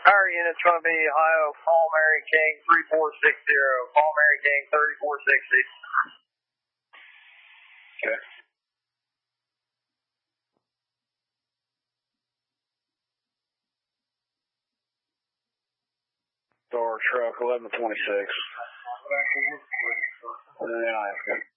Our unit's going to be Ohio Paul Mary King 3460. Paul Mary King 3460. Okay. Star truck 1126.